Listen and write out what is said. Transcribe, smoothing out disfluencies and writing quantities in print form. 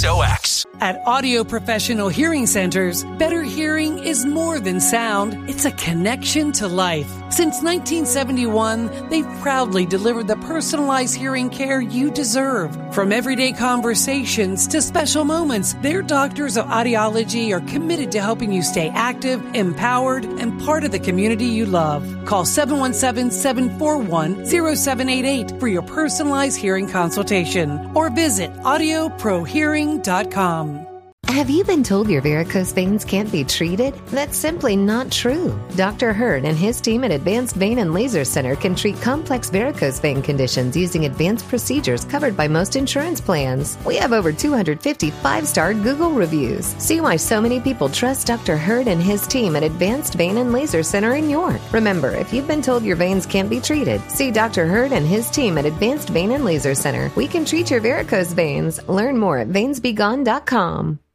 XOX. At Audio Professional Hearing Centers, better hearing is more than sound. It's a connection to life. Since 1971, they've proudly delivered the personalized hearing care you deserve. From everyday conversations to special moments, their doctors of audiology are committed to helping you stay active, empowered, and part of the community you love. Call 717-741-0788 for your personalized hearing consultation or visit audioprohearing.com. Have you been told your varicose veins can't be treated? That's simply not true. Dr. Hurd and his team at Advanced Vein and Laser Center can treat complex varicose vein conditions using advanced procedures covered by most insurance plans. We have over 250 five-star Google reviews. See why so many people trust Dr. Hurd and his team at Advanced Vein and Laser Center in York. Remember, if you've been told your veins can't be treated, see Dr. Hurd and his team at Advanced Vein and Laser Center. We can treat your varicose veins. Learn more at veinsbegone.com.